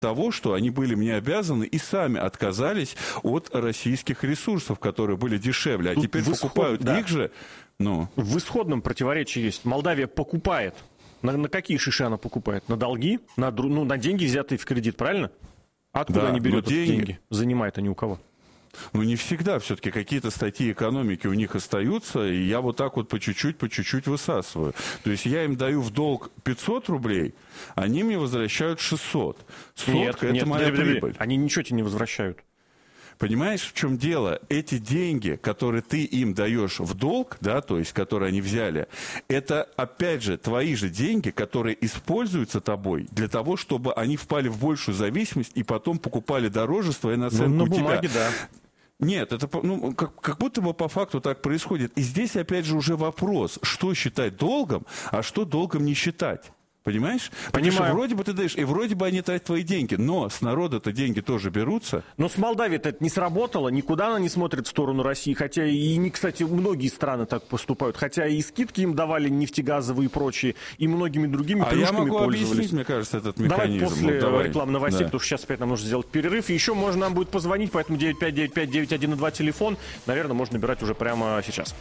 того, что они были мне обязаны и сами отказались от российских ресурсов, которые были дешевле, а тут теперь покупают их же. Ну. В исходном противоречии есть. Молдавия покупает. На какие шиши она покупает? На долги? На деньги, взятые в кредит, правильно? Откуда они берут эти деньги? Занимают они у кого? Ну, не всегда. Все-таки какие-то статьи экономики у них остаются, и я вот так вот по чуть-чуть высасываю. То есть я им даю в долг 500 рублей, они мне возвращают 600. Сотка — это моя прибыль. Они ничего тебе не возвращают. Понимаешь, в чем дело? Эти деньги, которые ты им даешь в долг, да, то есть, которые они взяли, это, опять же, твои же деньги, которые используются тобой для того, чтобы они впали в большую зависимость и потом покупали дороже с твоей наценкой у тебя. На бумаге, да. Нет, это как будто бы по факту так происходит. И здесь, опять же, уже вопрос, что считать долгом, а что долгом не считать. Понимаешь? Потому что вроде бы ты даешь, и вроде бы они тратят твои деньги, но с народа-то деньги тоже берутся. Но с Молдавией-то это не сработало, никуда она не смотрит в сторону России, хотя и, кстати, многие страны так поступают, хотя и скидки им давали нефтегазовые и прочие, и многими другими плюшками я могу пользовались. Объяснить, мне кажется, этот механизм. Давай после рекламы новостей, потому что сейчас опять нам нужно сделать перерыв, и еще можно нам будет позвонить, поэтому 955-951-2 телефон, наверное, можно набирать уже прямо сейчас.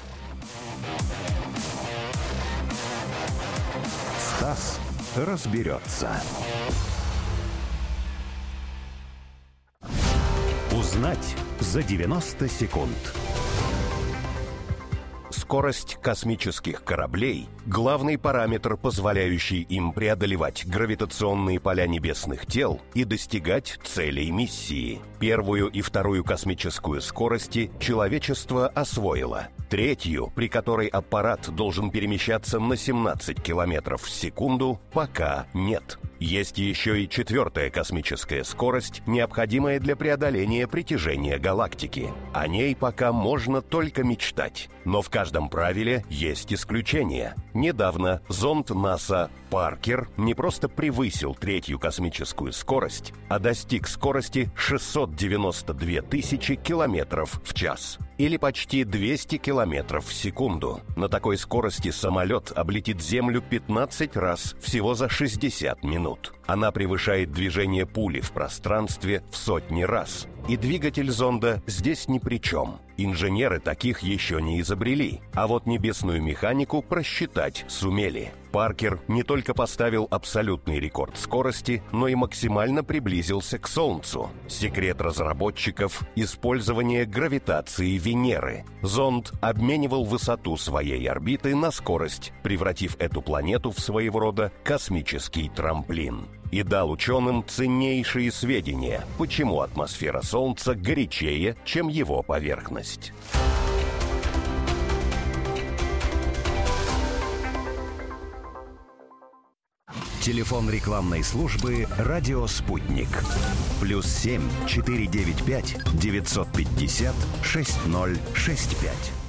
Стас разберется. Узнать за 90 секунд. Скорость космических кораблей – главный параметр, позволяющий им преодолевать гравитационные поля небесных тел и достигать целей миссии. Первую и вторую космическую скорости человечество освоило. Третью, при которой аппарат должен перемещаться на 17 километров в секунду, пока нет. Есть еще и четвертая космическая скорость, необходимая для преодоления притяжения галактики. О ней пока можно только мечтать. Но в каждом правиле есть исключение. Недавно зонд НАСА «Паркер» не просто превысил третью космическую скорость, а достиг скорости 692 тысячи километров в час. Или почти 200 километров в секунду. На такой скорости самолет облетит Землю 15 раз всего за 60 минут. Она превышает движение пули в пространстве в сотни раз. И двигатель зонда здесь ни при чем. Инженеры таких еще не изобрели. А вот небесную механику просчитать сумели. Паркер не только поставил абсолютный рекорд скорости, но и максимально приблизился к Солнцу. Секрет разработчиков – использование гравитации Венеры. Зонд обменивал высоту своей орбиты на скорость, превратив эту планету в своего рода космический трамплин. И дал ученым ценнейшие сведения, почему атмосфера Солнца горячее, чем его поверхность. Телефон рекламной службы «Радио Спутник». +7 495 950 6065.